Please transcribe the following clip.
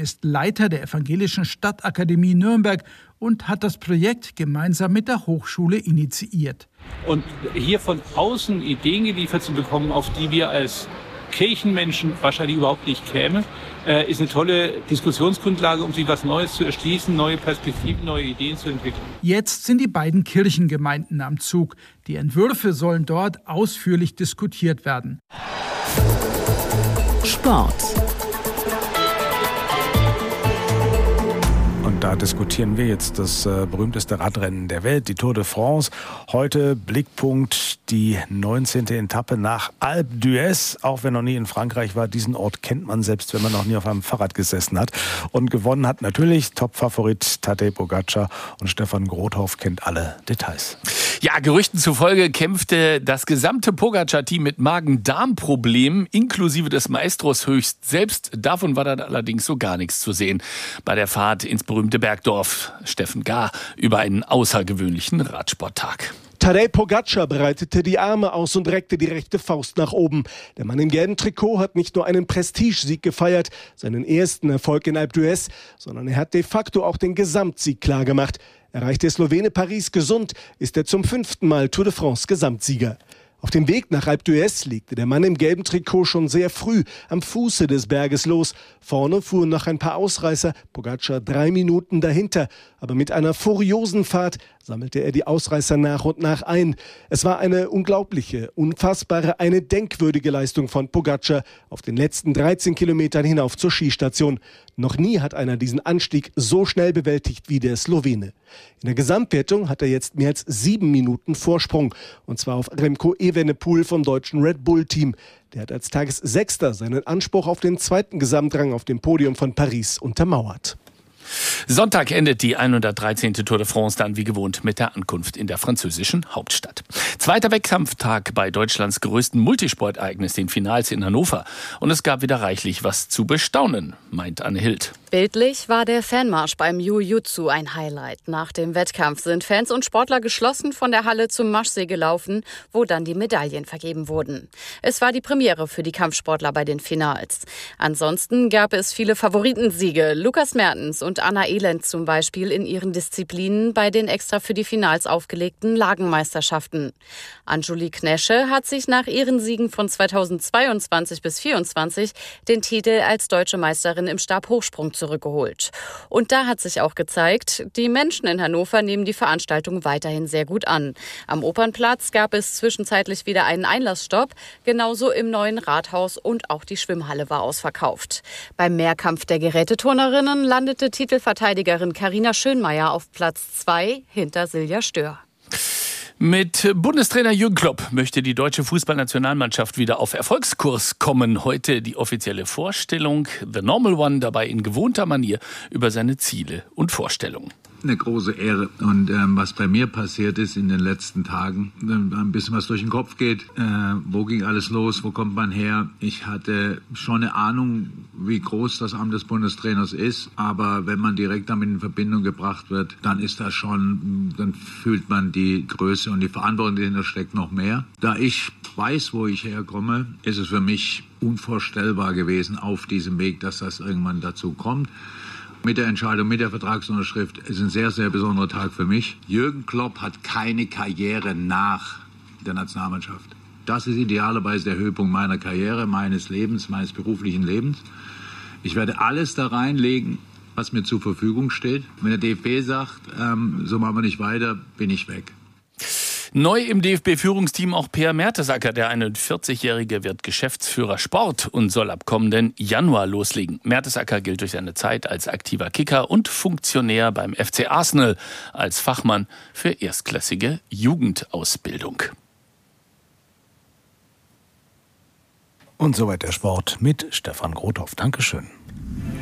ist Leiter der Evangelischen Stadtakademie Nürnberg und hat das Projekt gemeinsam mit der Hochschule initiiert. Und hier von außen Ideen geliefert zu bekommen, auf die wir als Kirchenmenschen wahrscheinlich überhaupt nicht kämen, ist eine tolle Diskussionsgrundlage, um sich was Neues zu erschließen, neue Perspektiven, neue Ideen zu entwickeln. Jetzt sind die beiden Kirchengemeinden am Zug. Die Entwürfe sollen dort ausführlich diskutiert werden. Sport. Da diskutieren wir jetzt das berühmteste Radrennen der Welt, die Tour de France. Heute Blickpunkt die 19. Etappe nach Alpe d'Huez. Auch wenn noch nie in Frankreich war, diesen Ort kennt man, selbst wenn man noch nie auf einem Fahrrad gesessen hat. Und gewonnen hat natürlich Topfavorit Tadej Pogačar, und Stefan Grothoff kennt alle Details. Ja, Gerüchten zufolge kämpfte das gesamte Pogačar-Team mit Magen-Darm-Problemen, inklusive des Maestros höchst selbst. Davon war dann allerdings so gar nichts zu sehen bei der Fahrt ins berühmte Bergdorf. Steffen Gahr über einen außergewöhnlichen Radsporttag. Tadej Pogačar breitete die Arme aus und reckte die rechte Faust nach oben. Der Mann im gelben Trikot hat nicht nur einen Prestigesieg gefeiert, seinen ersten Erfolg in Alpe d'Huez, sondern er hat de facto auch den Gesamtsieg klargemacht. Erreicht der Slowene Paris gesund, ist er zum 5. Mal Tour de France Gesamtsieger. Auf dem Weg nach Alpe d'Huez legte der Mann im gelben Trikot schon sehr früh am Fuße des Berges los. Vorne fuhren noch ein paar Ausreißer, Pogačar 3 Minuten dahinter. Aber mit einer furiosen Fahrt sammelte er die Ausreißer nach und nach ein. Es war eine unglaubliche, unfassbare, eine denkwürdige Leistung von Pogačar auf den letzten 13 Kilometern hinauf zur Skistation. Noch nie hat einer diesen Anstieg so schnell bewältigt wie der Slowene. In der Gesamtwertung hat er jetzt mehr als 7 Minuten Vorsprung. Und zwar auf Remco Evenepoel vom deutschen Red Bull Team. Der hat als Tagessechster seinen Anspruch auf den 2. Gesamtrang auf dem Podium von Paris untermauert. Sonntag endet die 113. Tour de France dann wie gewohnt mit der Ankunft in der französischen Hauptstadt. Zweiter Wettkampftag bei Deutschlands größten Multisportereignis, den Finals in Hannover. Und es gab wieder reichlich was zu bestaunen, meint Anne Hild. Bildlich war der Fanmarsch beim Jiu-Jitsu ein Highlight. Nach dem Wettkampf sind Fans und Sportler geschlossen von der Halle zum Marschsee gelaufen, wo dann die Medaillen vergeben wurden. Es war die Premiere für die Kampfsportler bei den Finals. Ansonsten gab es viele Favoritensiege. Lukas Mertens und Anna Elend zum Beispiel in ihren Disziplinen bei den extra für die Finals aufgelegten Lagenmeisterschaften. Anjuli Knesche hat sich nach ihren Siegen von 2022 bis 2024 den Titel als deutsche Meisterin im Stabhochsprung zurückgeholt. Und da hat sich auch gezeigt, die Menschen in Hannover nehmen die Veranstaltung weiterhin sehr gut an. Am Opernplatz gab es zwischenzeitlich wieder einen Einlassstopp, genauso im neuen Rathaus, und auch die Schwimmhalle war ausverkauft. Beim Mehrkampf der Geräteturnerinnen landete Titelverteidigerin Carina Schönmeier auf Platz 2 hinter Silja Stör. Mit Bundestrainer Jürgen Klopp möchte die deutsche Fußballnationalmannschaft wieder auf Erfolgskurs kommen. Heute die offizielle Vorstellung, The Normal One, dabei in gewohnter Manier über seine Ziele und Vorstellungen. Eine große Ehre. Und was bei mir passiert ist in den letzten Tagen, ein bisschen was durch den Kopf geht, wo ging alles los, wo kommt man her? Ich hatte schon eine Ahnung, wie groß das Amt des Bundestrainers ist, aber wenn man direkt damit in Verbindung gebracht wird, dann ist das schon, dann fühlt man die Größe und die Verantwortung, die dahinter steckt, noch mehr. Da ich weiß, wo ich herkomme, ist es für mich unvorstellbar gewesen auf diesem Weg, dass das irgendwann dazu kommt. Mit der Entscheidung, mit der Vertragsunterschrift ist ein sehr, sehr besonderer Tag für mich. Jürgen Klopp hat keine Karriere nach der Nationalmannschaft. Das ist idealerweise der Höhepunkt meiner Karriere, meines Lebens, meines beruflichen Lebens. Ich werde alles da reinlegen, was mir zur Verfügung steht. Wenn der DFB sagt, so machen wir nicht weiter, bin ich weg. Neu im DFB-Führungsteam auch Per Mertesacker. Der 41-Jährige wird Geschäftsführer Sport und soll ab kommenden Januar loslegen. Mertesacker gilt durch seine Zeit als aktiver Kicker und Funktionär beim FC Arsenal als Fachmann für erstklassige Jugendausbildung. Und soweit der Sport mit Stefan Grothoff. Dankeschön.